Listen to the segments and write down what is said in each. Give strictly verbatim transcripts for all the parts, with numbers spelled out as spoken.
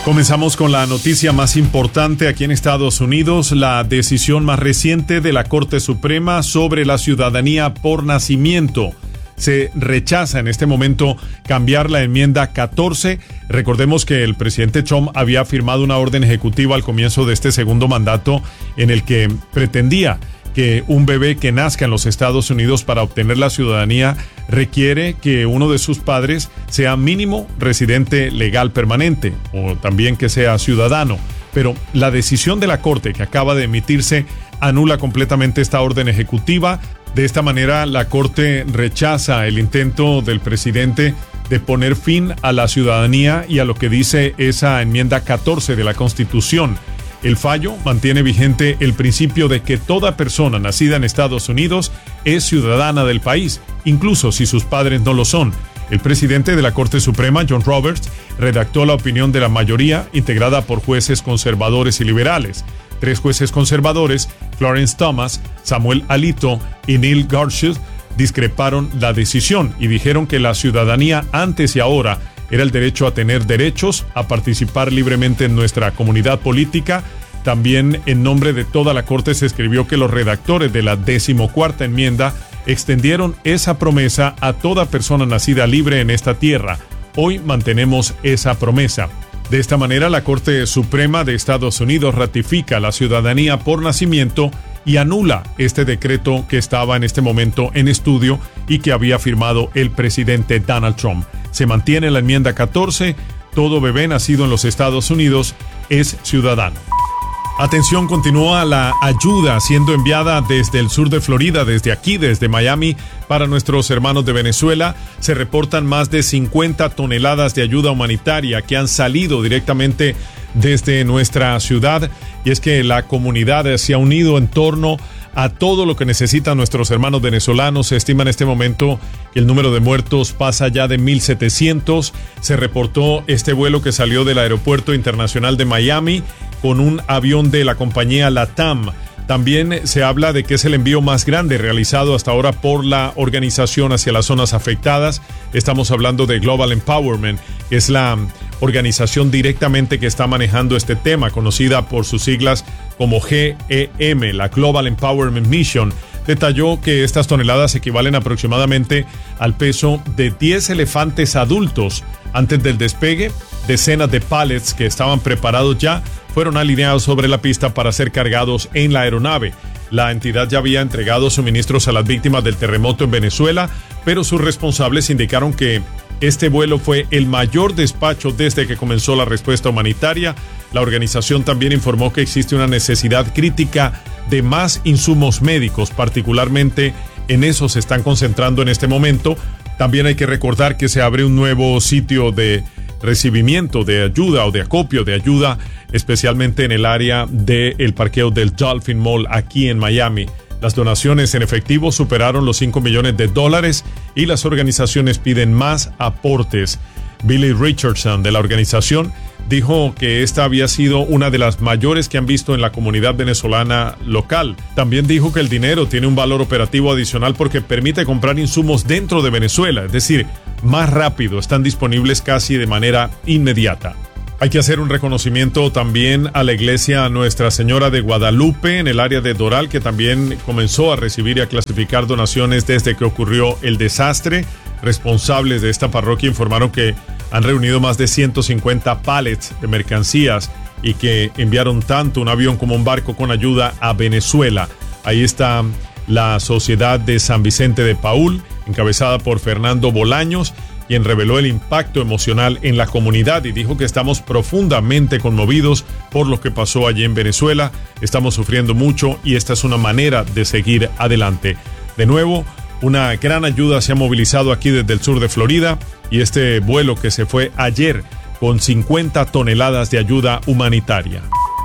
Comenzamos con la noticia más importante aquí en Estados Unidos, la decisión más reciente de la Corte Suprema sobre la ciudadanía por nacimiento. Se rechaza en este momento cambiar la enmienda catorce. Recordemos que el presidente Trump había firmado una orden ejecutiva al comienzo de este segundo mandato en el que pretendía que un bebé que nazca en los Estados Unidos para obtener la ciudadanía requiere que uno de sus padres sea mínimo residente legal permanente o también que sea ciudadano. Pero la decisión de la Corte que acaba de emitirse anula completamente esta orden ejecutiva. De esta manera, la Corte rechaza el intento del presidente de poner fin a la ciudadanía y a lo que dice esa enmienda catorce de la Constitución. El fallo mantiene vigente el principio de que toda persona nacida en Estados Unidos es ciudadana del país, incluso si sus padres no lo son. El presidente de la Corte Suprema, John Roberts, redactó la opinión de la mayoría, integrada por jueces conservadores y liberales. Tres jueces conservadores, Clarence Thomas, Samuel Alito y Neil Gorsuch, discreparon la decisión y dijeron que la ciudadanía antes y ahora era el derecho a tener derechos, a participar libremente en nuestra comunidad política. También en nombre de toda la Corte se escribió que los redactores de la decimocuarta enmienda extendieron esa promesa a toda persona nacida libre en esta tierra. Hoy mantenemos esa promesa. De esta manera, la Corte Suprema de Estados Unidos ratifica la ciudadanía por nacimiento y anula este decreto que estaba en este momento en estudio y que había firmado el presidente Donald Trump. Se mantiene la enmienda catorce, todo bebé nacido en los Estados Unidos es ciudadano. Atención, continúa la ayuda siendo enviada desde el sur de Florida, desde aquí, desde Miami, para nuestros hermanos de Venezuela. Se reportan más de cincuenta toneladas de ayuda humanitaria que han salido directamente desde nuestra ciudad. Y es que la comunidad se ha unido en torno a todo lo que necesitan nuestros hermanos venezolanos. Se estima en este momento que el número de muertos pasa ya de mil setecientos. Se reportó este vuelo que salió del Aeropuerto Internacional de Miami con un avión de la compañía LATAM. También se habla de que es el envío más grande realizado hasta ahora por la organización hacia las zonas afectadas. Estamos hablando de Global Empowerment, que es la organización directamente que está manejando este tema, conocida por sus siglas como G E M, la Global Empowerment Mission. Detalló que estas toneladas equivalen aproximadamente al peso de diez elefantes adultos. Antes del despegue, decenas de pallets que estaban preparados ya fueron alineados sobre la pista para ser cargados en la aeronave. La entidad ya había entregado suministros a las víctimas del terremoto en Venezuela, pero sus responsables indicaron que este vuelo fue el mayor despacho desde que comenzó la respuesta humanitaria. La organización también informó que existe una necesidad crítica de más insumos médicos, particularmente en eso se están concentrando en este momento. También hay que recordar que se abre un nuevo sitio de recibimiento de ayuda o de acopio de ayuda, especialmente en el área del parqueo del Dolphin Mall aquí en Miami. Las donaciones en efectivo superaron los cinco millones de dólares y las organizaciones piden más aportes. Billy Richardson de la organización dijo que esta había sido una de las mayores que han visto en la comunidad venezolana local. También dijo que el dinero tiene un valor operativo adicional porque permite comprar insumos dentro de Venezuela, es decir, más rápido, están disponibles casi de manera inmediata. Hay que hacer un reconocimiento también a la iglesia Nuestra Señora de Guadalupe en el área de Doral, que también comenzó a recibir y a clasificar donaciones desde que ocurrió el desastre. Responsables de esta parroquia informaron que han reunido más de ciento cincuenta pallets de mercancías y que enviaron tanto un avión como un barco con ayuda a Venezuela. Ahí está la Sociedad de San Vicente de Paúl, encabezada por Fernando Bolaños, quien reveló el impacto emocional en la comunidad y dijo que estamos profundamente conmovidos por lo que pasó allí en Venezuela. Estamos sufriendo mucho y esta es una manera de seguir adelante. De nuevo, una gran ayuda se ha movilizado aquí desde el sur de Florida y este vuelo que se fue ayer con cincuenta toneladas de ayuda humanitaria.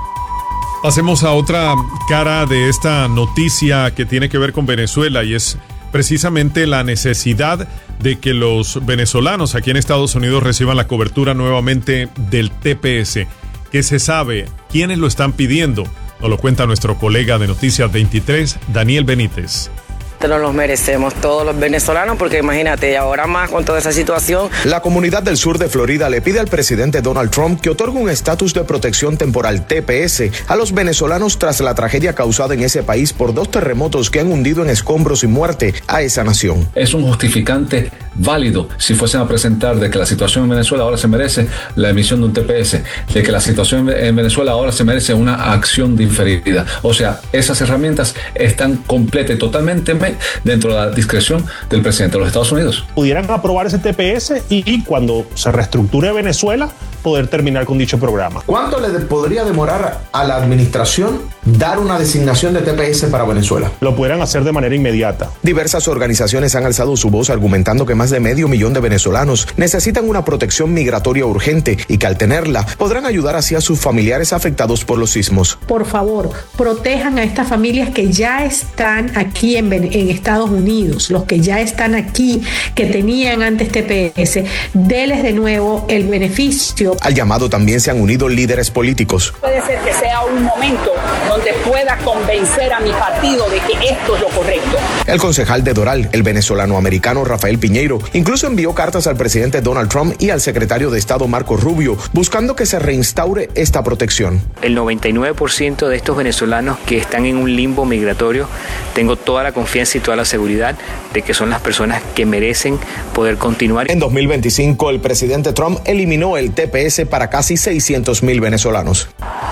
Pasemos a otra cara de esta noticia que tiene que ver con Venezuela y es precisamente la necesidad de que los venezolanos aquí en Estados Unidos reciban la cobertura nuevamente del T P S. ¿Qué se sabe? ¿Quiénes lo están pidiendo? Nos lo cuenta nuestro colega de Noticias veintitrés, Daniel Benítez. Nos los merecemos todos los venezolanos, porque imagínate, ahora más con toda esa situación. La comunidad del sur de Florida le pide al presidente Donald Trump que otorgue un estatus de protección temporal T P S a los venezolanos tras la tragedia causada en ese país por dos terremotos que han hundido en escombros y muerte a esa nación. Es un justificante válido si fuesen a presentar de que la situación en Venezuela ahora se merece la emisión de un T P S, de que la situación en Venezuela ahora se merece una acción diferida. O sea, esas herramientas están completas y totalmente dentro de la discreción del presidente de los Estados Unidos. Pudieran aprobar ese T P S y cuando se reestructure Venezuela, poder terminar con dicho programa. ¿Cuánto le podría demorar a la administración dar una designación de T P S para Venezuela? Lo pudieran hacer de manera inmediata. Diversas organizaciones han alzado su voz argumentando que más de medio millón de venezolanos necesitan una protección migratoria urgente y que al tenerla podrán ayudar así a sus familiares afectados por los sismos. Por favor, protejan a estas familias que ya están aquí en, en Estados Unidos, los que ya están aquí, que tenían antes T P S, déles de nuevo el beneficio. Al llamado también se han unido líderes políticos. Puede ser que sea un momento donde pueda convencer a mi partido de que esto es lo correcto. El concejal de Doral, el venezolano-americano Rafael Piñeiro, incluso envió cartas al presidente Donald Trump y al secretario de Estado Marco Rubio, buscando que se reinstaure esta protección. El noventa y nueve por ciento de estos venezolanos que están en un limbo migratorio, tengo toda la confianza y toda la seguridad de que son las personas que merecen poder continuar. En dos mil veinticinco, el presidente Trump eliminó el T P S para casi seiscientos mil venezolanos.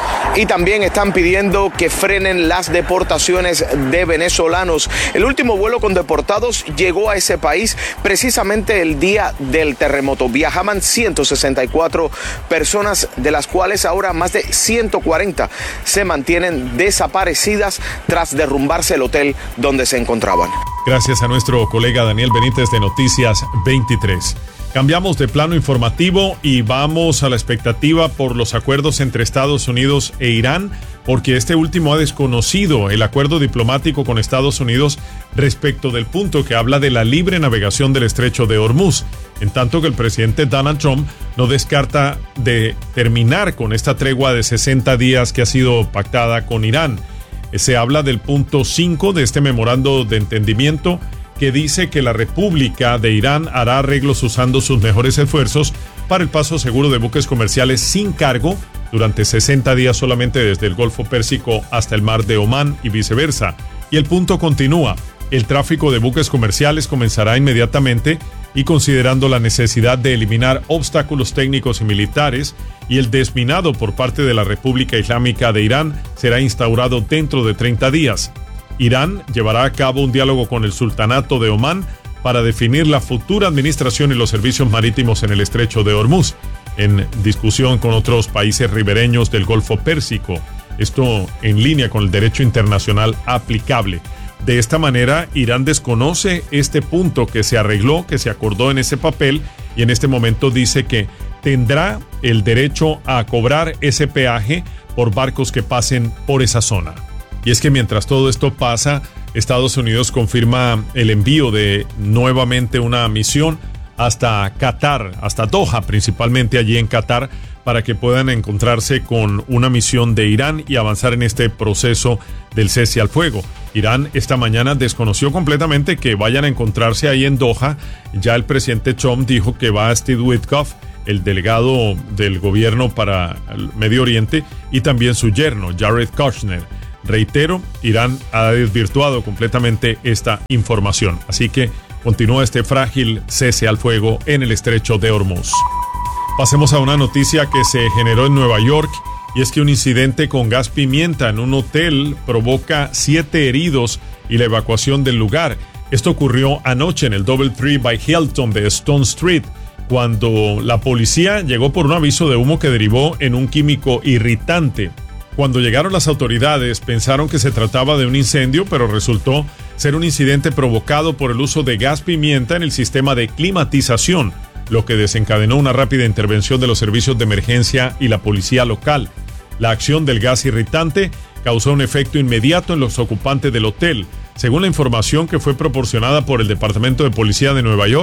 Y también están pidiendo que frenen las deportaciones de venezolanos. El último vuelo con deportados llegó a ese país precisamente el día del terremoto. Viajaban ciento sesenta y cuatro personas, de las cuales ahora más de ciento cuarenta se mantienen desaparecidas tras derrumbarse el hotel donde se encontraban. Gracias a nuestro colega Daniel Benítez de Noticias veintitrés. Cambiamos de plano informativo y vamos a la expectativa por los acuerdos entre Estados Unidos e Irán, porque este último ha desconocido el acuerdo diplomático con Estados Unidos respecto del punto que habla de la libre navegación del estrecho de Hormuz, en tanto que el presidente Donald Trump no descarta de terminar con esta tregua de sesenta días que ha sido pactada con Irán. Se habla del punto cinco de este memorando de entendimiento, que dice que la República de Irán hará arreglos usando sus mejores esfuerzos para el paso seguro de buques comerciales sin cargo durante sesenta días solamente desde el Golfo Pérsico hasta el Mar de Omán y viceversa. Y el punto continúa. El tráfico de buques comerciales comenzará inmediatamente y considerando la necesidad de eliminar obstáculos técnicos y militares, y el desminado por parte de la República Islámica de Irán será instaurado dentro de treinta días. Irán llevará a cabo un diálogo con el Sultanato de Omán para definir la futura administración y los servicios marítimos en el estrecho de Hormuz, en discusión con otros países ribereños del Golfo Pérsico. Esto en línea con el derecho internacional aplicable. De esta manera, Irán desconoce este punto que se arregló, que se acordó en ese papel, y en este momento dice que tendrá el derecho a cobrar ese peaje por barcos que pasen por esa zona. Y es que mientras todo esto pasa, Estados Unidos confirma el envío de nuevamente una misión hasta Qatar, hasta Doha, principalmente allí en Qatar, para que puedan encontrarse con una misión de Irán y avanzar en este proceso del cese al fuego. Irán esta mañana desconoció completamente que vayan a encontrarse ahí en Doha. Ya el presidente Trump dijo que va a Steve Witkoff, el delegado del gobierno para el Medio Oriente, y también su yerno, Jared Kushner. Reitero, Irán ha desvirtuado completamente esta información, así que continúa este frágil cese al fuego en el estrecho de Hormuz. Pasemos a una noticia que se generó en Nueva York, y es que un incidente con gas pimienta en un hotel provoca siete heridos y la evacuación del lugar. Esto ocurrió anoche en el DoubleTree by Hilton de Stone Street, cuando la policía llegó por un aviso de humo que derivó en un químico irritante. Cuando llegaron las autoridades, pensaron que se trataba de un incendio, pero resultó ser un incidente provocado por el uso de gas pimienta en el sistema de climatización, lo que desencadenó una rápida intervención de los servicios de emergencia y la policía local. La acción del gas irritante causó un efecto inmediato en los ocupantes del hotel. Según la información que fue proporcionada por el Departamento de Policía de Nueva York,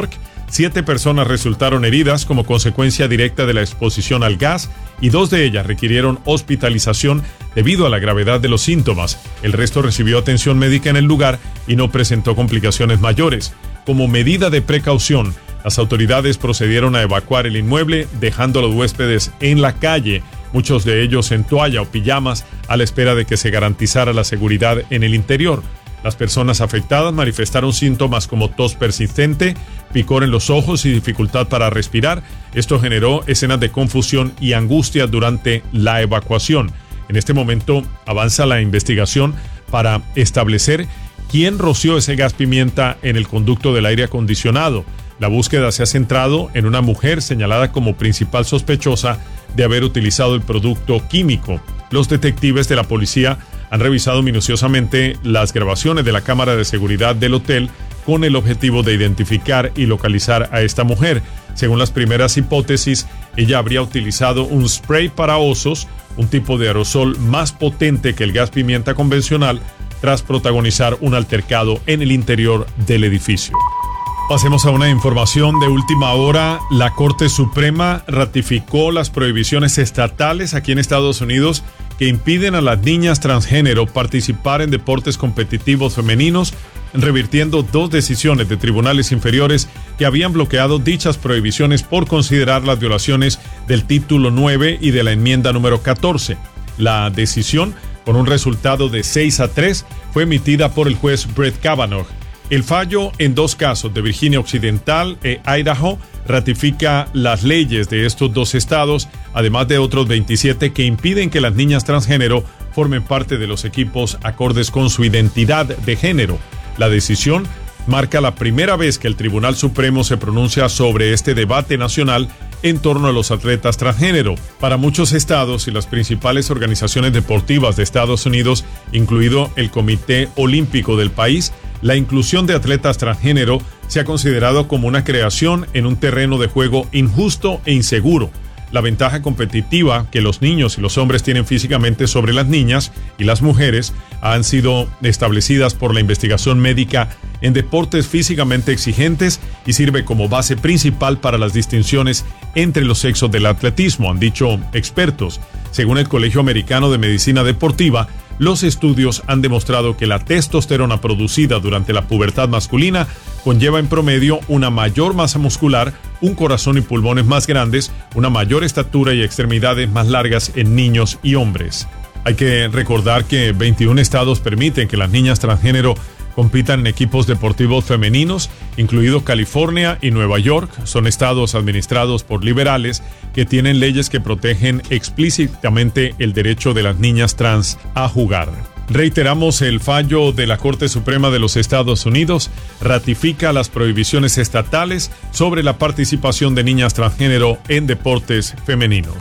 Siete personas resultaron heridas como consecuencia directa de la exposición al gas y dos de ellas requirieron hospitalización debido a la gravedad de los síntomas. El resto recibió atención médica en el lugar y no presentó complicaciones mayores. Como medida de precaución, las autoridades procedieron a evacuar el inmueble, dejando a los huéspedes en la calle, muchos de ellos en toalla o pijamas, a la espera de que se garantizara la seguridad en el interior. Las personas afectadas manifestaron síntomas como tos persistente, picor en los ojos y dificultad para respirar. Esto generó escenas de confusión y angustia durante la evacuación. En este momento avanza la investigación para establecer quién roció ese gas pimienta en el conducto del aire acondicionado. La búsqueda se ha centrado en una mujer señalada como principal sospechosa de haber utilizado el producto químico. Los detectives de la policía han revisado minuciosamente las grabaciones de la cámara de seguridad del hotel con el objetivo de identificar y localizar a esta mujer. Según las primeras hipótesis, ella habría utilizado un spray para osos, un tipo de aerosol más potente que el gas pimienta convencional, tras protagonizar un altercado en el interior del edificio. Pasemos a una información de última hora. La Corte Suprema ratificó las prohibiciones estatales aquí en Estados Unidos que impiden a las niñas transgénero participar en deportes competitivos femeninos, revirtiendo dos decisiones de tribunales inferiores que habían bloqueado dichas prohibiciones por considerar las violaciones del título nueve y de la enmienda número catorce. La decisión, con un resultado de seis a tres, fue emitida por el juez Brett Kavanaugh. El fallo en dos casos de Virginia Occidental e Idaho ratifica las leyes de estos dos estados, además de otros veintisiete que impiden que las niñas transgénero formen parte de los equipos acordes con su identidad de género. La decisión marca la primera vez que el Tribunal Supremo se pronuncia sobre este debate nacional en torno a los atletas transgénero. Para muchos estados y las principales organizaciones deportivas de Estados Unidos, incluido el Comité Olímpico del país, la inclusión de atletas transgénero se ha considerado como una creación en un terreno de juego injusto e inseguro. La ventaja competitiva que los niños y los hombres tienen físicamente sobre las niñas y las mujeres han sido establecidas por la investigación médica en deportes físicamente exigentes y sirve como base principal para las distinciones entre los sexos del atletismo, han dicho expertos. Según el Colegio Americano de Medicina Deportiva, los estudios han demostrado que la testosterona producida durante la pubertad masculina conlleva en promedio una mayor masa muscular, un corazón y pulmones más grandes, una mayor estatura y extremidades más largas en niños y hombres. Hay que recordar que veintiún estados permiten que las niñas transgénero compitan en equipos deportivos femeninos, incluido California y Nueva York. Son estados administrados por liberales que tienen leyes que protegen explícitamente el derecho de las niñas trans a jugar. Reiteramos, el fallo de la Corte Suprema de los Estados Unidos ratifica las prohibiciones estatales sobre la participación de niñas transgénero en deportes femeninos.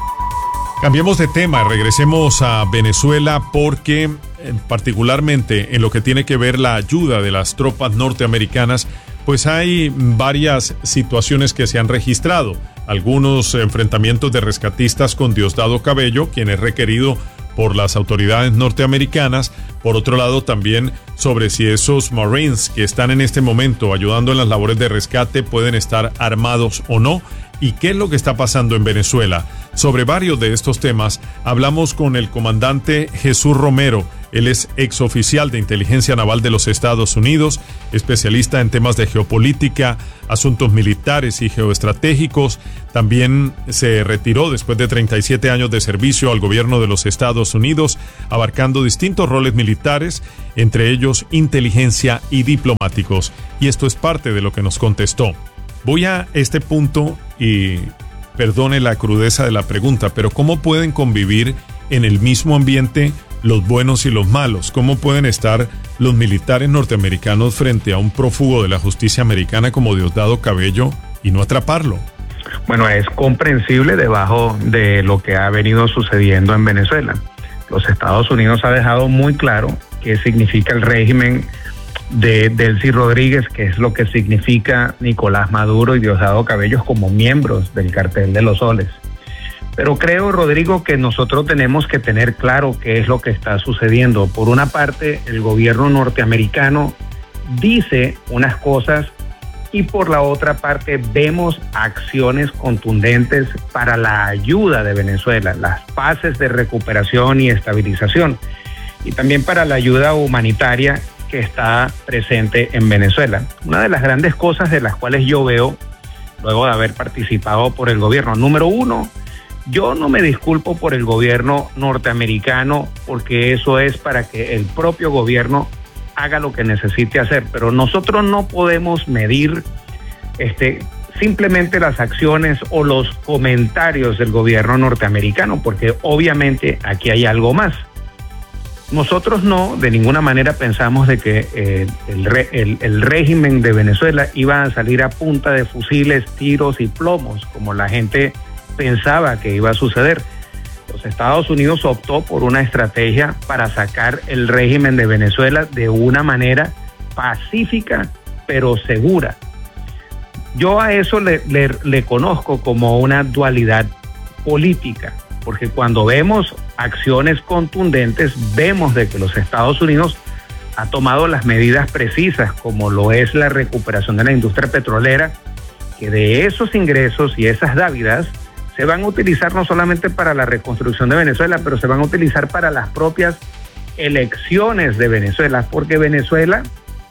Cambiemos de tema, regresemos a Venezuela porque particularmente en lo que tiene que ver la ayuda de las tropas norteamericanas, pues hay varias situaciones que se han registrado. Algunos enfrentamientos de rescatistas con Diosdado Cabello, quien es requerido por las autoridades norteamericanas. Por otro lado, también sobre si esos Marines que están en este momento ayudando en las labores de rescate pueden estar armados o no. ¿Y qué es lo que está pasando en Venezuela? Sobre varios de estos temas hablamos con el comandante Jesús Romero. Él es exoficial de inteligencia naval de los Estados Unidos, especialista en temas de geopolítica, asuntos militares y geoestratégicos. También se retiró después de treinta y siete años de servicio al gobierno de los Estados Unidos, abarcando distintos roles militares, entre ellos inteligencia y diplomáticos. Y esto es parte de lo que nos contestó. Voy a este punto y perdone la crudeza de la pregunta, pero ¿cómo pueden convivir en el mismo ambiente los buenos y los malos? ¿Cómo pueden estar los militares norteamericanos frente a un prófugo de la justicia americana como Diosdado Cabello y no atraparlo? Bueno, es comprensible debajo de lo que ha venido sucediendo en Venezuela. Los Estados Unidos ha dejado muy claro qué significa el régimen de Delcy Rodríguez, que es lo que significa Nicolás Maduro y Diosdado Cabello como miembros del cartel de los soles. Pero creo, Rodrigo, que nosotros tenemos que tener claro qué es lo que está sucediendo. Por una parte, el gobierno norteamericano dice unas cosas y por la otra parte vemos acciones contundentes para la ayuda de Venezuela, las fases de recuperación y estabilización, y también para la ayuda humanitaria que está presente en Venezuela. Una de las grandes cosas de las cuales yo veo, luego de haber participado por el gobierno, número uno, yo no me disculpo por el gobierno norteamericano, porque eso es para que el propio gobierno haga lo que necesite hacer, pero nosotros no podemos medir este, simplemente las acciones o los comentarios del gobierno norteamericano, porque obviamente aquí hay algo más. Nosotros no, de ninguna manera pensamos de que eh, el, re, el, el régimen de Venezuela iba a salir a punta de fusiles, tiros y plomos, como la gente pensaba que iba a suceder. Los Estados Unidos optó por una estrategia para sacar el régimen de Venezuela de una manera pacífica, pero segura. Yo a eso le, le, le conozco como una dualidad política, porque cuando vemos acciones contundentes, vemos de que los Estados Unidos ha tomado las medidas precisas, como lo es la recuperación de la industria petrolera, que de esos ingresos y esas dávidas se van a utilizar no solamente para la reconstrucción de Venezuela, pero se van a utilizar para las propias elecciones de Venezuela, porque Venezuela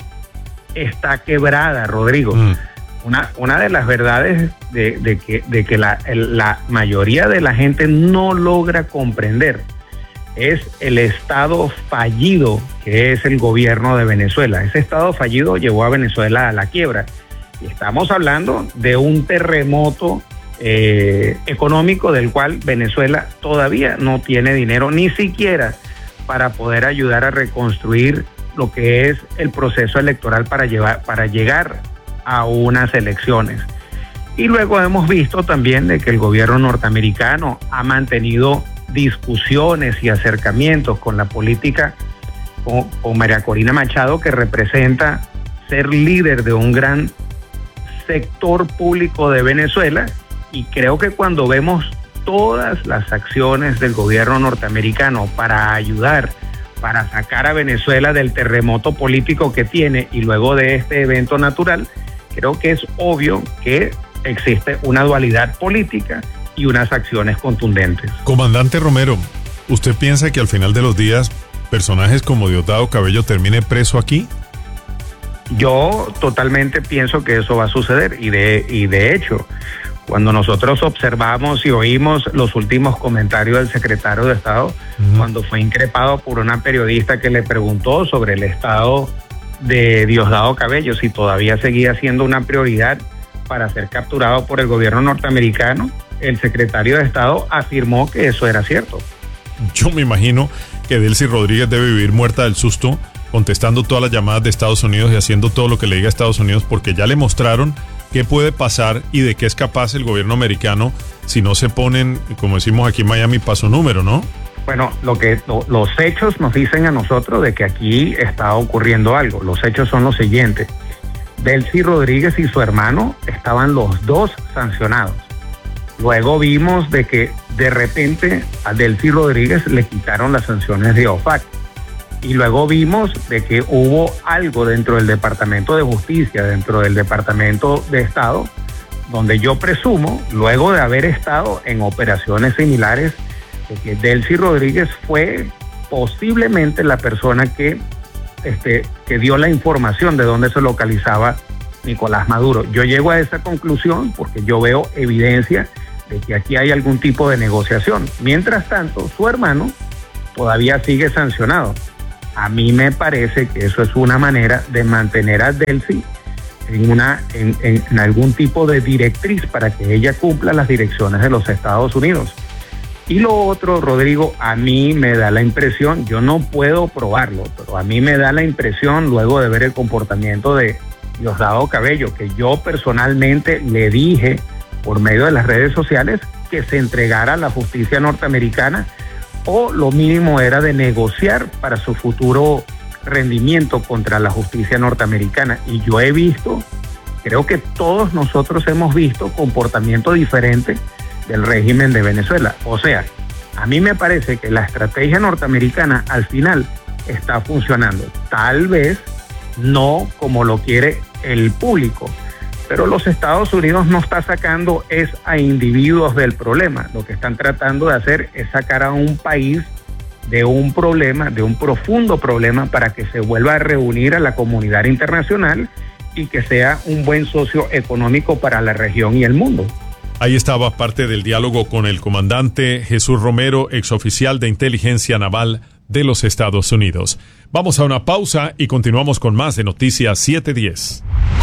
está quebrada, Rodrigo. Mm. Una, una de las verdades de, de que, de que la, el, la mayoría de la gente no logra comprender es el estado fallido que es el gobierno de Venezuela. Ese estado fallido llevó a Venezuela a la quiebra. Y estamos hablando de un terremoto eh, económico del cual Venezuela todavía no tiene dinero, ni siquiera para poder ayudar a reconstruir lo que es el proceso electoral para, llevar, para llegar a unas elecciones. Y luego hemos visto también de que el gobierno norteamericano ha mantenido discusiones y acercamientos con la política, con, con María Corina Machado, que representa ser líder de un gran sector público de Venezuela, y creo que cuando vemos todas las acciones del gobierno norteamericano para ayudar, para sacar a Venezuela del terremoto político que tiene y luego de este evento natural, creo que es obvio que existe una dualidad política y unas acciones contundentes. Comandante Romero, ¿usted piensa que al final de los días personajes como Diosdado Cabello termine preso aquí? Yo totalmente pienso que eso va a suceder y de, y de hecho, cuando nosotros observamos y oímos los últimos comentarios del secretario de Estado, uh-huh. cuando fue increpado por una periodista que le preguntó sobre el estado de Diosdado Cabello, si todavía seguía siendo una prioridad para ser capturado por el gobierno norteamericano, el secretario de Estado afirmó que eso era cierto. Yo me imagino que Delcy Rodríguez debe vivir muerta del susto, contestando todas las llamadas de Estados Unidos y haciendo todo lo que le diga a Estados Unidos, porque ya le mostraron qué puede pasar y de qué es capaz el gobierno americano si no se ponen, como decimos aquí en Miami, paso número, ¿no? Bueno, lo que lo, los hechos nos dicen a nosotros de que aquí está ocurriendo algo. Los hechos son los siguientes. Delcy Rodríguez y su hermano estaban los dos sancionados. Luego vimos de que de repente a Delcy Rodríguez le quitaron las sanciones de O F A C. Y luego vimos de que hubo algo dentro del Departamento de Justicia, dentro del Departamento de Estado, donde yo presumo, luego de haber estado en operaciones similares, de que Delcy Rodríguez fue posiblemente la persona que, este, que dio la información de dónde se localizaba Nicolás Maduro. Yo llego a esa conclusión porque yo veo evidencia de que aquí hay algún tipo de negociación. Mientras tanto, su hermano todavía sigue sancionado. A mí me parece que eso es una manera de mantener a Delcy en, una, en, en, en algún tipo de directriz para que ella cumpla las direcciones de los Estados Unidos. Y lo otro, Rodrigo, a mí me da la impresión, yo no puedo probarlo, pero a mí me da la impresión, luego de ver el comportamiento de Diosdado Cabello, que yo personalmente le dije por medio de las redes sociales que se entregara a la justicia norteamericana, o lo mínimo era de negociar para su futuro rendimiento contra la justicia norteamericana. Y yo he visto, creo que todos nosotros hemos visto comportamiento diferente del régimen de Venezuela. O sea, a mí me parece que la estrategia norteamericana al final está funcionando. Tal vez no como lo quiere el público, Pero los Estados Unidos no está sacando es a individuos del problema. Lo que están tratando de hacer es sacar a un país de un problema, de un profundo problema, para que se vuelva a reunir a la comunidad internacional y que sea un buen socio económico para la región y el mundo. Ahí estaba parte del diálogo con el comandante Jesús Romero, exoficial de inteligencia naval de los Estados Unidos. Vamos a una pausa y continuamos con más de Noticias siete diez.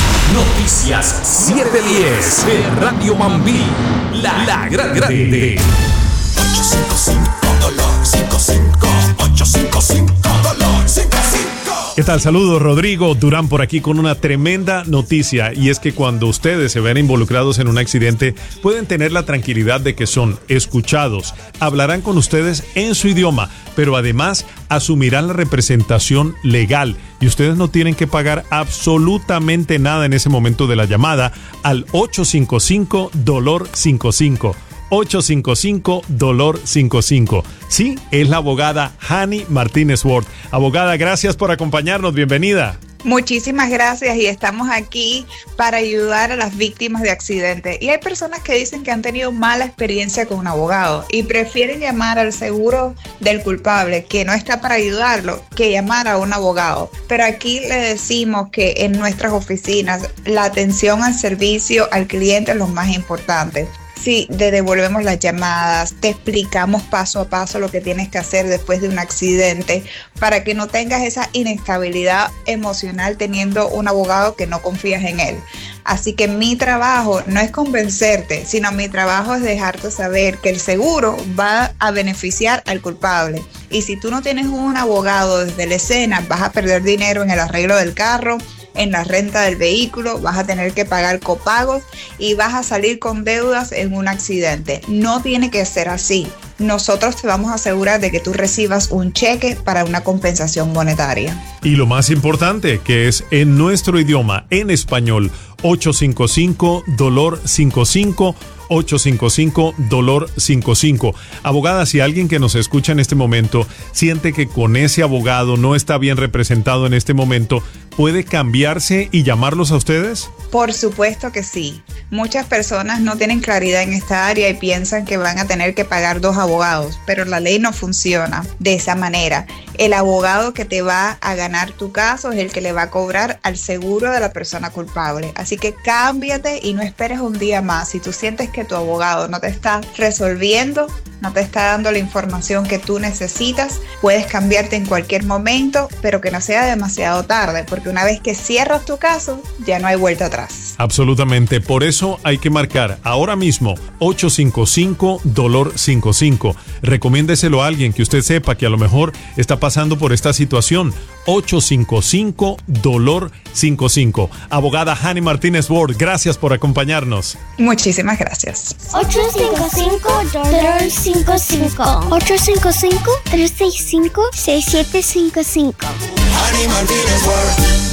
Noticias siete diez de Radio Mambí, la, la gran grande. ocho cinco cinco dolor cinco cinco, ocho cinco cinco dolor cinco cinco. ¿Qué tal? Saludos, Rodrigo Durán por aquí con una tremenda noticia, y es que cuando ustedes se ven involucrados en un accidente pueden tener la tranquilidad de que son escuchados, hablarán con ustedes en su idioma, pero además asumirán la representación legal y ustedes no tienen que pagar absolutamente nada en ese momento de la llamada al ocho cinco cinco dolor cinco cinco. ocho cinco cinco dolor cinco cinco. Sí, es la abogada Hani Martínez Ward. Abogada, gracias por acompañarnos. Bienvenida. Muchísimas gracias, y estamos aquí para ayudar a las víctimas de accidentes. Y hay personas que dicen que han tenido mala experiencia con un abogado y prefieren llamar al seguro del culpable, que no está para ayudarlo, que llamar a un abogado. Pero aquí le decimos que en nuestras oficinas la atención al servicio al cliente es lo más importante. Sí, te devolvemos las llamadas, te explicamos paso a paso lo que tienes que hacer después de un accidente para que no tengas esa inestabilidad emocional teniendo un abogado que no confías en él. Así que mi trabajo no es convencerte, sino mi trabajo es dejarte saber que el seguro va a beneficiar al culpable. Y si tú no tienes un abogado desde la escena, vas a perder dinero en el arreglo del carro, en la renta del vehículo, vas a tener que pagar copagos y vas a salir con deudas en un accidente. No tiene que ser así. Nosotros te vamos a asegurar de que tú recibas un cheque para una compensación monetaria. Y lo más importante, que es en nuestro idioma, en español, ocho cinco cinco dolor cinco cinco, ocho cinco cinco dolor cinco cinco. Abogada, si alguien que nos escucha en este momento siente que con ese abogado no está bien representado en este momento, ¿puede cambiarse y llamarlos a ustedes? Por supuesto que sí. Muchas personas no tienen claridad en esta área y piensan que van a tener que pagar dos abogados, pero la ley no funciona de esa manera. El abogado que te va a ganar tu caso es el que le va a cobrar al seguro de la persona culpable. Así que cámbiate y no esperes un día más. Si tú sientes que tu abogado no te está resolviendo, no te está dando la información que tú necesitas, puedes cambiarte en cualquier momento, pero que no sea demasiado tarde, porque una vez que cierras tu caso, ya no hay vuelta atrás. Absolutamente, por eso hay que marcar ahora mismo ocho cinco cinco dolor cinco cinco. Recomiéndeselo a alguien que usted sepa que a lo mejor está pasando por esta situación. ocho cinco cinco dolor cinco cinco. Abogada Hani Martínez Ward, gracias por acompañarnos. Muchísimas gracias. ocho cinco cinco dolor cinco cinco. ocho cinco cinco, tres seis cinco, seis siete cinco cinco. Hani Martínez Ward.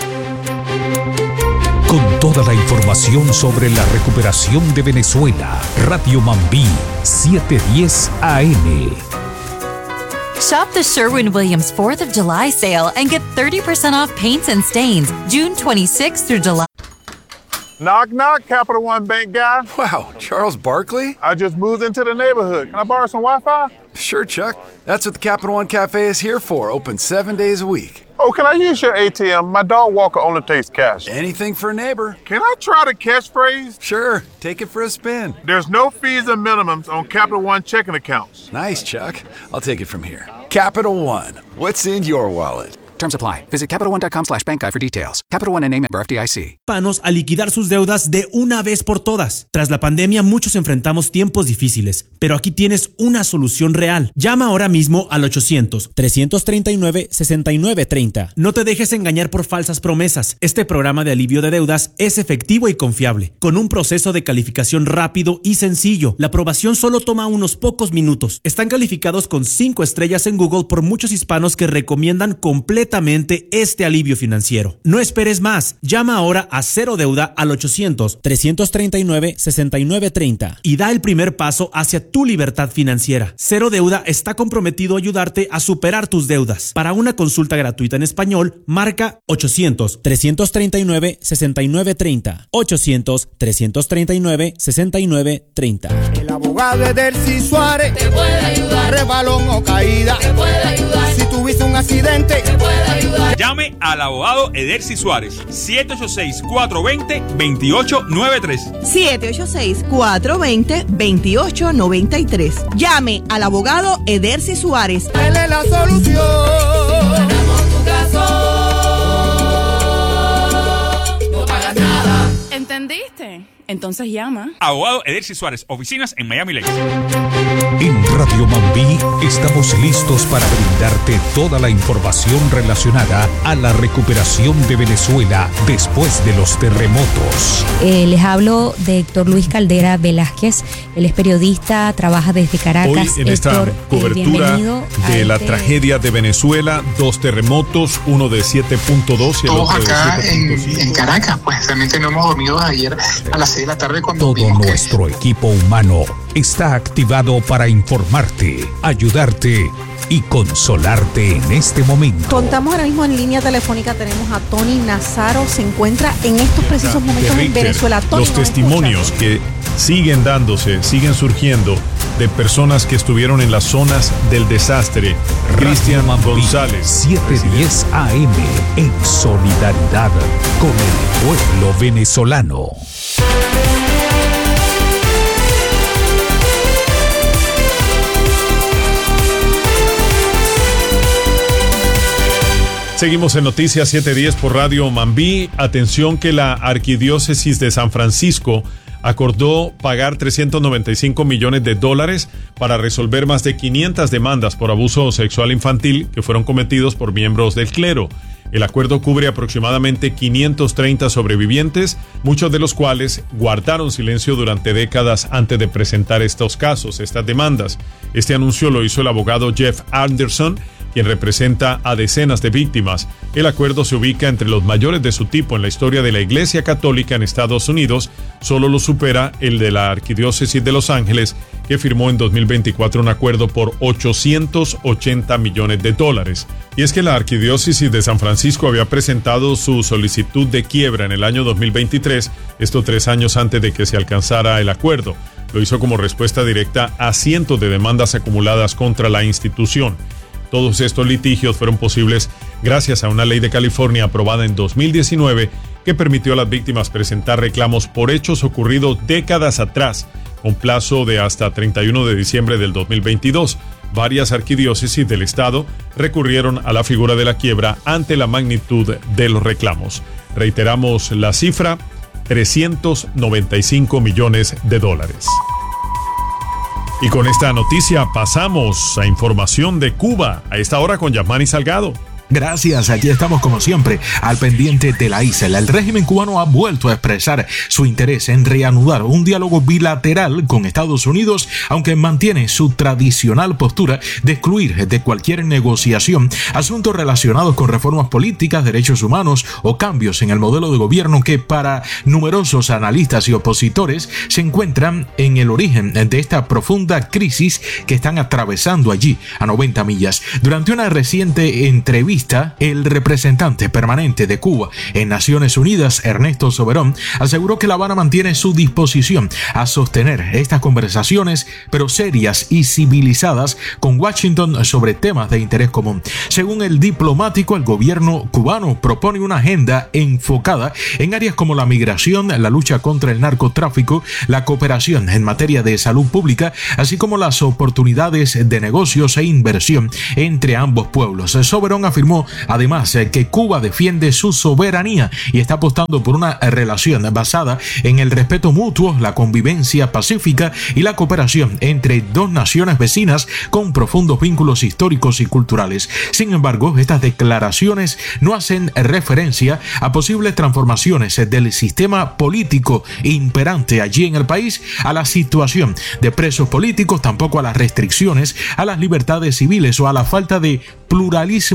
Con toda la información sobre la recuperación de Venezuela, Radio Mambí siete diez A M. Shop the Sherwin-Williams fourth of July sale and get thirty percent off paints and stains June twenty-sixth through July. Knock, knock, Capital One Bank guy. Wow, Charles Barkley? I just moved into the neighborhood. Can I borrow some Wi-Fi? Sure, Chuck. That's what the Capital One Cafe is here for, open seven days a week. Oh, can I use your A T M? My dog Walker only takes cash. Anything for a neighbor. Can I try the catchphrase? Sure, take it for a spin. There's no fees and minimums on Capital One checking accounts. Nice, Chuck. I'll take it from here. Capital One, what's in your wallet? Terms apply. Visit Capital One dot com slash bank guide for details. Capital One N A member F D I C. Panos a liquidar sus deudas de una vez por todas. Tras la pandemia, muchos enfrentamos tiempos difíciles, pero aquí tienes una solución real. Llama ahora mismo al ochocientos, trescientos treinta y nueve, sesenta y nueve treinta. No te dejes engañar por falsas promesas. Este programa de alivio de deudas es efectivo y confiable, con un proceso de calificación rápido y sencillo. La aprobación solo toma unos pocos minutos. Están calificados con cinco estrellas en Google por muchos hispanos que recomiendan completamente completamente este alivio financiero. No esperes más. Llama ahora a Cero Deuda al ochocientos, trescientos treinta y nueve, sesenta y nueve treinta y da el primer paso hacia tu libertad financiera. Cero Deuda está comprometido a ayudarte a superar tus deudas. Para una consulta gratuita en español, marca ochocientos, trescientos treinta y nueve, sesenta y nueve treinta. ochocientos, trescientos treinta y nueve, sesenta y nueve treinta. El abogado Edercy Suárez te puede ayudar. Rebalón o caída te puede ayudar. Si tuviste un accidente te puede ayudar. Llame al abogado Edercy Suárez. siete ocho seis, cuatro dos cero, dos ocho nueve tres. siete ocho seis, cuatro dos cero, dos ocho nueve tres. Llame al abogado Edercy Suárez. Él es la solución. Ganamos tu caso. No pagas nada. ¿Entendiste? Entonces llama. Abogado Edercy Suárez, oficinas en Miami Lakes. En Radio Mambí estamos listos para brindarte toda la información relacionada a la recuperación de Venezuela después de los terremotos. Eh, les hablo de Héctor Luis Caldera Velázquez. Él es periodista, trabaja desde Caracas. Hoy en esta Héctor, cobertura eh, de la este... tragedia de Venezuela, dos terremotos, uno de siete punto dos y el Todos otro acá de siete punto cinco. en, en Caracas, pues realmente no hemos dormido ayer a las seis de la tarde cuando Todo vimos que... nuestro equipo humano está activado para informarte, ayudarte y consolarte en este momento. Contamos ahora mismo en línea telefónica, tenemos a Tony Nazaro, se encuentra en estos precisos momentos en Venezuela. Tony, los testimonios que siguen dándose, siguen surgiendo de personas que estuvieron en las zonas del desastre. Cristian González, siete diez A M, en solidaridad con el pueblo venezolano. Seguimos en Noticias siete diez por Radio Mambí. Atención que la Arquidiócesis de San Francisco acordó pagar trescientos noventa y cinco millones de dólares para resolver más de quinientas demandas por abuso sexual infantil que fueron cometidos por miembros del clero. El acuerdo cubre aproximadamente quinientos treinta sobrevivientes, muchos de los cuales guardaron silencio durante décadas antes de presentar estos casos, estas demandas. Este anuncio lo hizo el abogado Jeff Anderson, quien representa a decenas de víctimas. El acuerdo se ubica entre los mayores de su tipo en la historia de la Iglesia Católica en Estados Unidos. Solo lo supera el de la Arquidiócesis de Los Ángeles, que firmó en dos mil veinticuatro un acuerdo por ochocientos ochenta millones de dólares. Y es que la Arquidiócesis de San Francisco había presentado su solicitud de quiebra en el año dos mil veintitrés, esto tres años antes de que se alcanzara el acuerdo. Lo hizo como respuesta directa a cientos de demandas acumuladas contra la institución. Todos estos litigios fueron posibles gracias a una ley de California aprobada en dos mil diecinueve que permitió a las víctimas presentar reclamos por hechos ocurridos décadas atrás, con plazo de hasta treinta y uno de diciembre del dos mil veintidós. Varias arquidiócesis del estado recurrieron a la figura de la quiebra ante la magnitud de los reclamos. Reiteramos la cifra, trescientos noventa y cinco millones de dólares. Y con esta noticia pasamos a información de Cuba, a esta hora con Yasmani Salgado. Gracias, aquí estamos como siempre al pendiente de la isla. El régimen cubano ha vuelto a expresar su interés en reanudar un diálogo bilateral con Estados Unidos, aunque mantiene su tradicional postura de excluir de cualquier negociación asuntos relacionados con reformas políticas, derechos humanos o cambios en el modelo de gobierno que para numerosos analistas y opositores se encuentran en el origen de esta profunda crisis que están atravesando allí a noventa millas. Durante una reciente entrevista, el representante permanente de Cuba en Naciones Unidas, Ernesto Soberón, aseguró que La Habana mantiene su disposición a sostener estas conversaciones, pero serias y civilizadas, con Washington sobre temas de interés común. Según el diplomático, el gobierno cubano propone una agenda enfocada en áreas como la migración, la lucha contra el narcotráfico, la cooperación en materia de salud pública, así como las oportunidades de negocios e inversión entre ambos pueblos. Soberón afirmó además que Cuba defiende su soberanía y está apostando por una relación basada en el respeto mutuo, la convivencia pacífica y la cooperación entre dos naciones vecinas con profundos vínculos históricos y culturales. Sin embargo, estas declaraciones no hacen referencia a posibles transformaciones del sistema político imperante allí en el país, a la situación de presos políticos, tampoco a las restricciones a las libertades civiles o a la falta de pluralismo político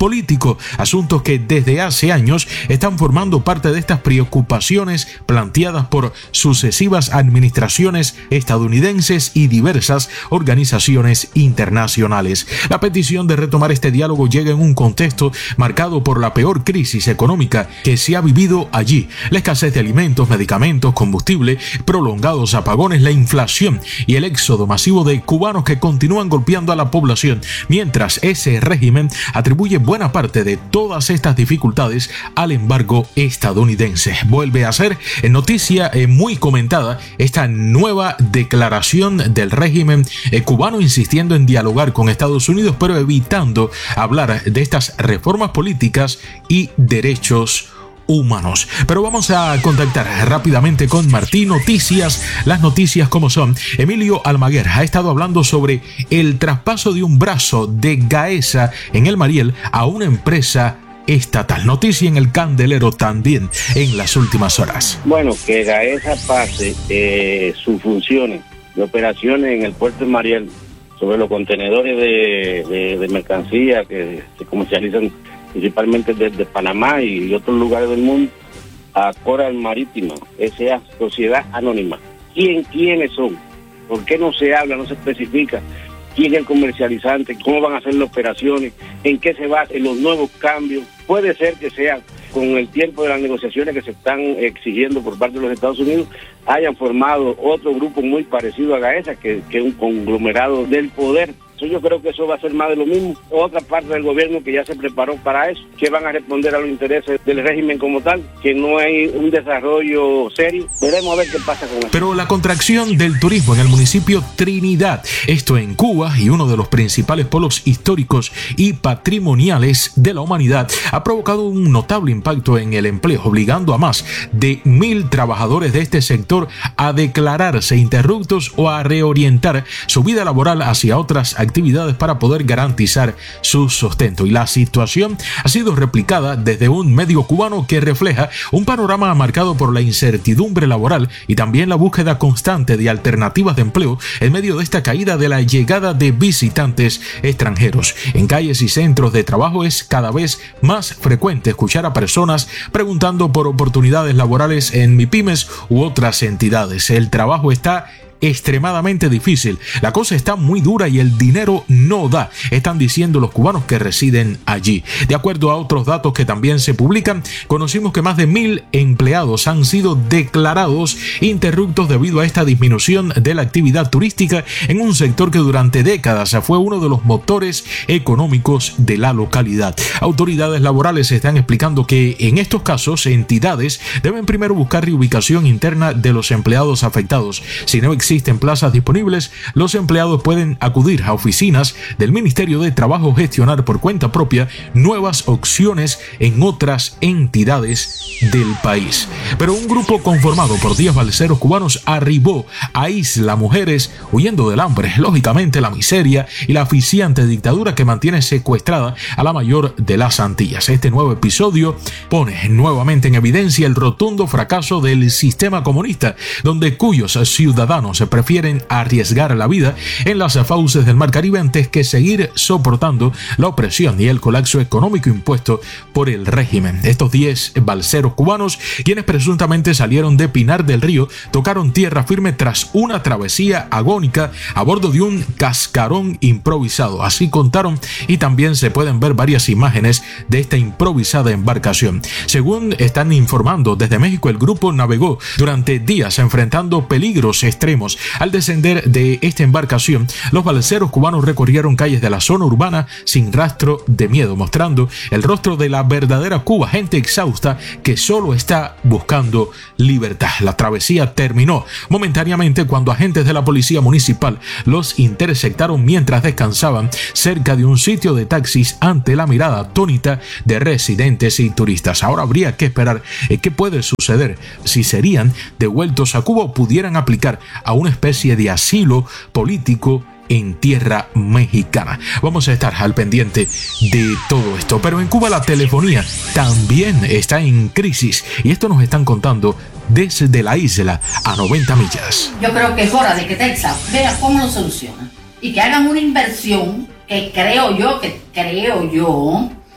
político, asuntos que desde hace años están formando parte de estas preocupaciones planteadas por sucesivas administraciones estadounidenses y diversas organizaciones internacionales. La petición de retomar este diálogo llega en un contexto marcado por la peor crisis económica que se ha vivido allí, la escasez de alimentos, medicamentos, combustible, prolongados apagones, la inflación y el éxodo masivo de cubanos que continúan golpeando a la población, mientras ese régimen atribuye buena parte de todas estas dificultades al embargo estadounidense. Vuelve a ser noticia eh, muy comentada esta nueva declaración del régimen eh, cubano insistiendo en dialogar con Estados Unidos, pero evitando hablar de estas reformas políticas y derechos humanos. Pero vamos a contactar rápidamente con Martí Noticias, las noticias como son. Emilio Almaguer ha estado hablando sobre el traspaso de un brazo de Gaesa en el Mariel a una empresa estatal. Noticia en el Candelero también en las últimas horas. Bueno, que Gaesa pase eh, sus funciones de operaciones en el puerto de Mariel sobre los contenedores de, de, de mercancía que se comercializan principalmente desde Panamá y otros lugares del mundo, a Coral Marítima, S A, Sociedad Anónima. ¿Quién, quiénes son? ¿Por qué no se habla, no se especifica quién es el comercializante, cómo van a hacer las operaciones, en qué se basan los nuevos cambios? Puede ser que sea con el tiempo de las negociaciones que se están exigiendo por parte de los Estados Unidos, hayan formado otro grupo muy parecido a Gaesa, que, que es un conglomerado del poder. Yo creo que eso va a ser más de lo mismo. Otra parte del gobierno que ya se preparó para eso, que van a responder a los intereses del régimen como tal, que no hay un desarrollo serio. Veremos a ver qué pasa con eso. Pero la contracción del turismo en el municipio Trinidad, esto en Cuba y uno de los principales polos históricos y patrimoniales de la humanidad, ha provocado un notable impacto en el empleo, obligando a más de mil trabajadores de este sector a declararse interruptos o a reorientar su vida laboral hacia otras actividades actividades para poder garantizar su sustento. Y la situación ha sido replicada desde un medio cubano que refleja un panorama marcado por la incertidumbre laboral y también la búsqueda constante de alternativas de empleo en medio de esta caída de la llegada de visitantes extranjeros. En calles y centros de trabajo es cada vez más frecuente escuchar a personas preguntando por oportunidades laborales en MIPYMES u otras entidades. El trabajo está extremadamente difícil, la cosa está muy dura y el dinero no da, están diciendo los cubanos que residen allí. De acuerdo a otros datos que también se publican, conocimos que más de mil empleados han sido declarados interruptos debido a esta disminución de la actividad turística en un sector que durante décadas fue uno de los motores económicos de la localidad. Autoridades laborales están explicando que en estos casos entidades deben primero buscar reubicación interna de los empleados afectados. Si no existe existen plazas disponibles, los empleados pueden acudir a oficinas del Ministerio de Trabajo, gestionar por cuenta propia nuevas opciones en otras entidades del país. Pero un grupo conformado por diez balseros cubanos arribó a Isla Mujeres huyendo del hambre, lógicamente la miseria y la asfixiante dictadura que mantiene secuestrada a la mayor de las Antillas. Este nuevo episodio pone nuevamente en evidencia el rotundo fracaso del sistema comunista, donde cuyos ciudadanos se prefieren arriesgar la vida en las fauces del Mar Caribe antes que seguir soportando la opresión y el colapso económico impuesto por el régimen. Estos diez balseros cubanos, quienes presuntamente salieron de Pinar del Río, tocaron tierra firme tras una travesía agónica a bordo de un cascarón improvisado. Así contaron, y también se pueden ver varias imágenes de esta improvisada embarcación. Según están informando desde México, el grupo navegó durante días enfrentando peligros extremos. Al descender de esta embarcación, los balseros cubanos recorrieron calles de la zona urbana sin rastro de miedo, mostrando el rostro de la verdadera Cuba, gente exhausta que solo está buscando libertad. La travesía terminó momentáneamente cuando agentes de la policía municipal los interceptaron mientras descansaban cerca de un sitio de taxis ante la mirada atónita de residentes y turistas. Ahora habría que esperar eh, qué puede suceder, si serían devueltos a Cuba o pudieran aplicar a una especie de asilo político en tierra mexicana. Vamos a estar al pendiente de todo esto. Pero en Cuba la telefonía también está en crisis y esto nos están contando desde la isla a noventa millas. Yo creo que es hora de que Texas vea cómo lo soluciona y que hagan una inversión que creo yo, que creo yo,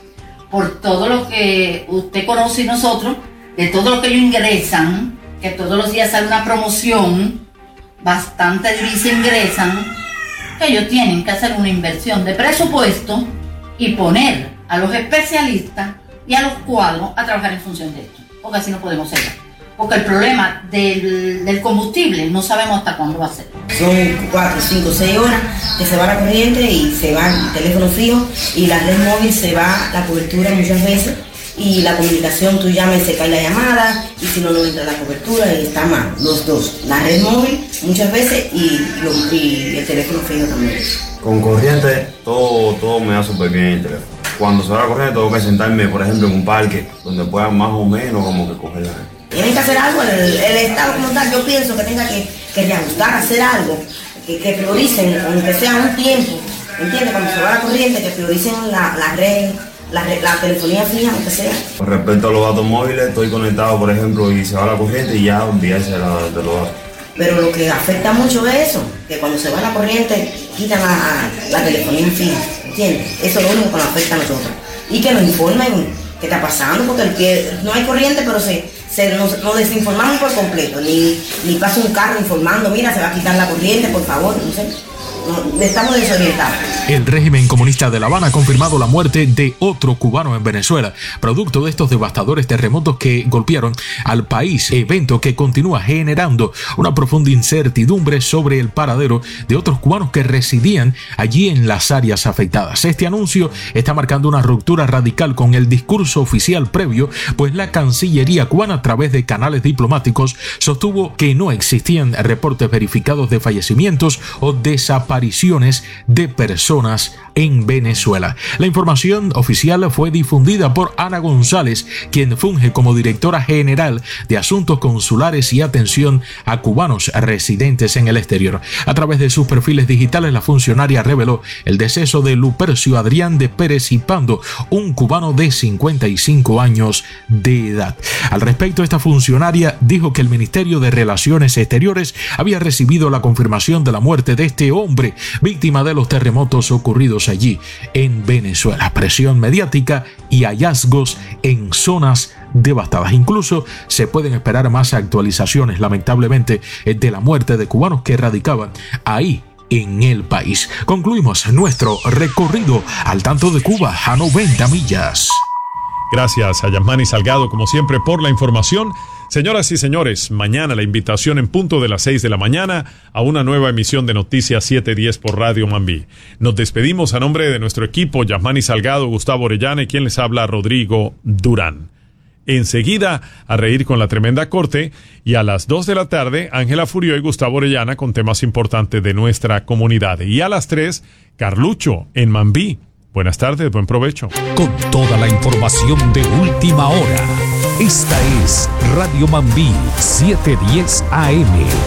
por todo lo que usted conoce y nosotros, de todo lo que ellos ingresan, que todos los días sale una promoción, bastante divisas ingresan, que ellos tienen que hacer una inversión de presupuesto y poner a los especialistas y a los cuadros a trabajar en función de esto, porque así no podemos seguir. Porque el problema del, del combustible no sabemos hasta cuándo va a ser. Son cuatro, cinco, seis horas que se va la corriente y se va el teléfono fijo y la red móvil se va la cobertura muchas veces y la comunicación, tú llamas y se cae la llamada y si no, no entra la cobertura y está mal, los dos, la red móvil muchas veces y, lo, y el teléfono fijo también. Con corriente todo, todo me da súper bien el teléfono. Cuando se va la corriente tengo que sentarme, por ejemplo, en un parque donde pueda más o menos como que coger la red. Tienen que hacer algo, el, el Estado como tal, yo pienso que tenga que, que reajustar, hacer algo, que, que prioricen, aunque sea un tiempo, ¿entiendes? Cuando se va la corriente, que prioricen la, la red, la, red, la telefonía fija, aunque sea. Con respecto a los datos móviles, estoy conectado, por ejemplo, y se va la corriente y ya olvidarse de, la, de los datos. Pero lo que afecta mucho es eso, que cuando se va la corriente, quitan la, la telefonía fija, ¿entiendes? Eso es lo único que nos afecta a nosotros. Y que nos informen qué está pasando, porque el que no hay corriente, pero se... Se nos, nos desinformamos por completo, ni, ni pasa un carro informando, mira, se va a quitar la corriente, por favor, no sé. No, estamos desorientados. El régimen comunista de La Habana ha confirmado la muerte de otro cubano en Venezuela, producto de estos devastadores terremotos que golpearon al país, evento que continúa generando una profunda incertidumbre sobre el paradero de otros cubanos que residían allí en las áreas afectadas. Este anuncio está marcando una ruptura radical con el discurso oficial previo, pues la Cancillería cubana, a través de canales diplomáticos, sostuvo que no existían reportes verificados de fallecimientos o desapariciones apariciones de personas en Venezuela. La información oficial fue difundida por Ana González, quien funge como directora general de Asuntos Consulares y Atención a Cubanos Residentes en el Exterior. A través de sus perfiles digitales, la funcionaria reveló el deceso de Lupercio Adrián de Pérez y Pando, un cubano de cincuenta y cinco años de edad. Al respecto, esta funcionaria dijo que el Ministerio de Relaciones Exteriores había recibido la confirmación de la muerte de este hombre víctima de los terremotos ocurridos allí en Venezuela. Presión mediática y hallazgos en zonas devastadas. Incluso se pueden esperar más actualizaciones, lamentablemente, de la muerte de cubanos que radicaban ahí en el país. Concluimos nuestro recorrido al tanto de Cuba a noventa millas. Gracias a Yasmani Salgado, como siempre, por la información. Señoras y señores, mañana la invitación en punto de las seis de la mañana a una nueva emisión de Noticias siete diez por Radio Mambí. Nos despedimos a nombre de nuestro equipo, Yasmani Salgado, Gustavo Orellana y quien les habla, Rodrigo Durán. Enseguida, a reír con la tremenda corte, y a las dos de la tarde, Ángela Furió y Gustavo Orellana con temas importantes de nuestra comunidad. Y a las tres, Carlucho en Mambí. Buenas tardes, buen provecho. Con toda la información de última hora, esta es Radio Mambí setecientos diez A M,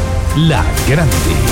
La Grande.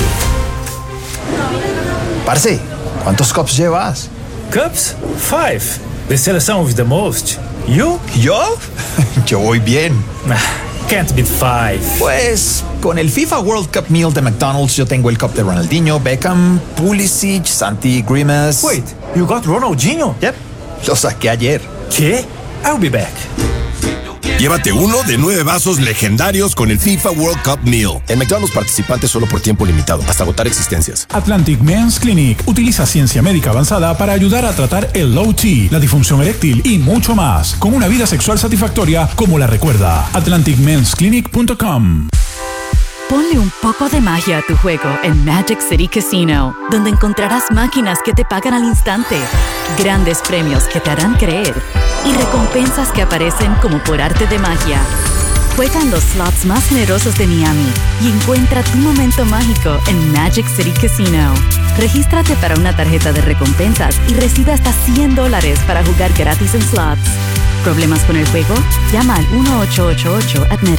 Parce, ¿cuántos cups llevas? Cups? Five. The seleção with the most. You? ¿Yo? Yo voy bien. Can't beat five. Pues con el FIFA World Cup Meal de McDonald's yo tengo el cup de Ronaldinho, Beckham, Pulisic, Santi Grimes. Wait, you got Ronaldinho? Yep, lo saqué ayer. ¿Qué? I'll be back. Llévate uno de nueve vasos legendarios con el FIFA World Cup Meal. En McDonald's participantes solo por tiempo limitado, hasta agotar existencias. Atlantic Men's Clinic utiliza ciencia médica avanzada para ayudar a tratar el low T, la disfunción eréctil y mucho más, con una vida sexual satisfactoria como la recuerda. atlantic mens clinic punto com. Ponle un poco de magia a tu juego en Magic City Casino, donde encontrarás máquinas que te pagan al instante, grandes premios que te harán creer y recompensas que aparecen como por arte de magia. Juega en los slots más generosos de Miami y encuentra tu momento mágico en Magic City Casino. Regístrate para una tarjeta de recompensas y recibe hasta cien dólares para jugar gratis en slots. ¿Problemas con el juego? Llama al uno ocho ocho ocho A D M E R